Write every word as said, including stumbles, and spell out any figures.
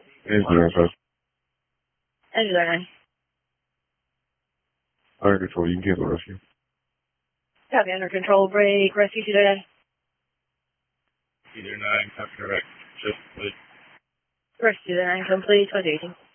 Angular five. Angular nine. Under control, you can cancel rescue. Copy, under control, break, rescue Cedar nine. Cedar nine, copy direct. Just, Rescue Cedar nine, complete, twenty eighteen.